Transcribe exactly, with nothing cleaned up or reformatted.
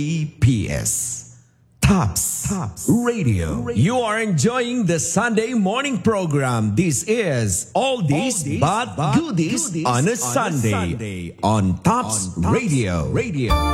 P S Tops, Tops Radio. You are enjoying the Sunday morning program. This is Oldies, Oldies but, but Goodies, goodies on a Sunday, on, Sunday, on Tops, on Tops Radio. Radio.